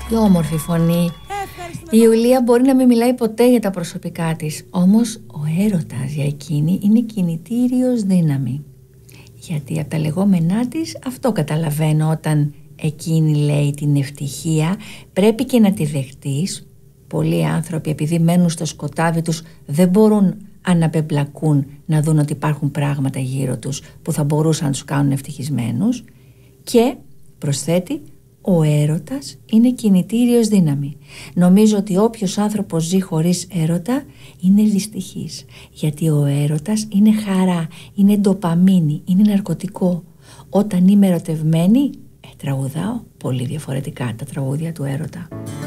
Τι όμορφη φωνή. Η Ιουλία μπορεί να μην μιλάει ποτέ για τα προσωπικά της, όμως ο έρωτας για εκείνη είναι κινητήριος δύναμη. Γιατί από τα λεγόμενά της αυτό καταλαβαίνω όταν εκείνη λέει την ευτυχία πρέπει και να τη δεχτείς. Πολλοί άνθρωποι επειδή μένουν στο σκοτάδι τους δεν μπορούν αν απεμπλακούν να δουν ότι υπάρχουν πράγματα γύρω τους που θα μπορούσαν να τους κάνουν ευτυχισμένους. Και προσθέτει, ο έρωτας είναι κινητήριος δύναμη. Νομίζω ότι όποιος άνθρωπος ζει χωρίς έρωτα είναι δυστυχής. Γιατί ο έρωτας είναι χαρά, είναι ντοπαμίνη, είναι ναρκωτικό. Όταν είμαι ερωτευμένη, τραγουδάω πολύ διαφορετικά τα τραγούδια του έρωτα.